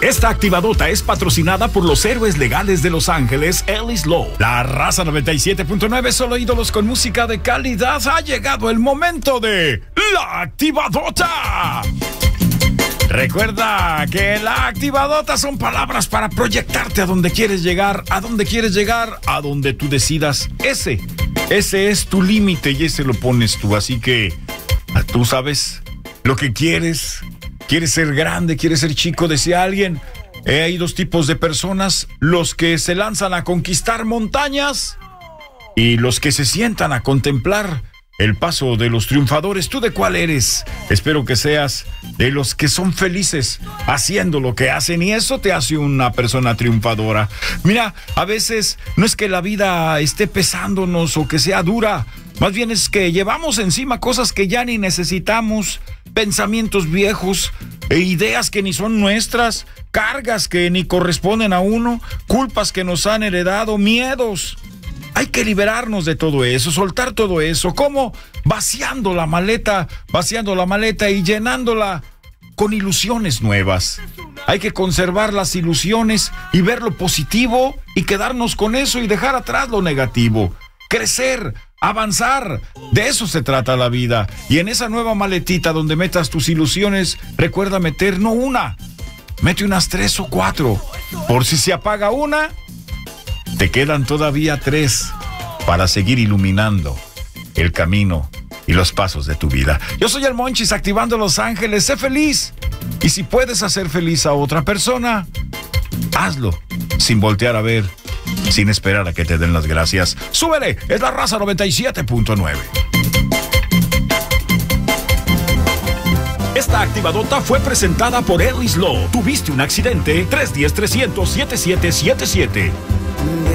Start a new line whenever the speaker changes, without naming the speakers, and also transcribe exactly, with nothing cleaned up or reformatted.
Esta activadota es patrocinada por los héroes legales de Los Ángeles, Ellis Law. La Raza noventa y siete punto nueve, solo ídolos con música de calidad. Ha llegado el momento de la activadota. Recuerda que la activadota son palabras para proyectarte a donde quieres llegar, a donde quieres llegar, a donde tú decidas. Ese, ese es tu límite y ese lo pones tú. Así que tú sabes lo que quieres. ¿Quieres ser grande? ¿Quieres ser chico? Decía alguien. Eh, hay dos tipos de personas: los que se lanzan a conquistar montañas y los que se sientan a contemplar el paso de los triunfadores. ¿Tú de cuál eres? Espero que seas de los que son felices haciendo lo que hacen, y eso te hace una persona triunfadora. Mira, a veces no es que la vida esté pesándonos o que sea dura, más bien es que llevamos encima cosas que ya ni necesitamos, pensamientos viejos, e ideas que ni son nuestras, cargas que ni corresponden a uno, culpas que nos han heredado, miedos. Hay que liberarnos de todo eso, soltar todo eso. ¿Cómo? Vaciando la maleta, vaciando la maleta y llenándola con ilusiones nuevas. Hay que conservar las ilusiones y ver lo positivo y quedarnos con eso y dejar atrás lo negativo. Crecer, avanzar, de eso se trata la vida. Y en esa nueva maletita donde metas tus ilusiones, recuerda meter no una, mete unas tres o cuatro. Por si se apaga una, te quedan todavía tres para seguir iluminando el camino y los pasos de tu vida. Yo soy el Monchis, activando Los Ángeles. Sé feliz. Y si puedes hacer feliz a otra persona, hazlo sin voltear a ver, sin esperar a que te den las gracias. ¡Súbele! Es la Raza noventa y siete punto nueve. Esta activadota fue presentada por Ellis Law. ¿Tuviste un accidente? tres uno cero, trescientos, setenta y siete setenta y siete.